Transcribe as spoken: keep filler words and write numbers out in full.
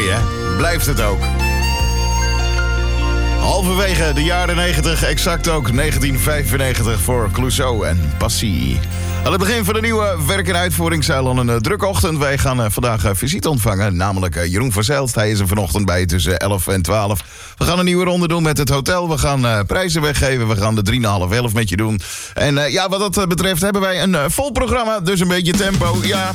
Mooi hè? Blijft het ook. Halverwege de jaren negentig, exact ook negentien vijfennegentig voor Clouseau en Passie. Aan het begin van de nieuwe werk- en uitvoering zijn al een uh, drukke ochtend. Wij gaan uh, vandaag uh, visite ontvangen, namelijk uh, Jeroen van Zijlst. Hij is er vanochtend bij tussen elf en twaalf. We gaan een nieuwe ronde doen met het hotel. We gaan uh, prijzen weggeven. We gaan de drie komma vijf elf met je doen. En uh, ja, wat dat betreft hebben wij een uh, vol programma, dus een beetje tempo. Ja.